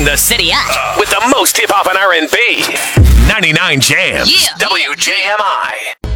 Rocking the city up with the most hip hop and R&B. 99 Jams. Yeah. WJMI.